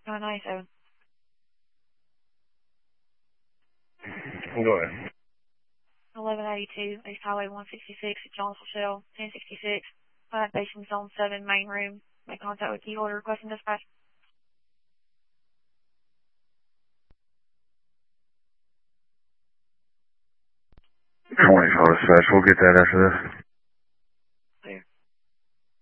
997. Go ahead. 1182 East Highway 166 at Jonesville Shell, 1066. Fire Station Zone 7, main room. Make contact with key holder requesting dispatch. 20 call dispatch. We'll get that after this.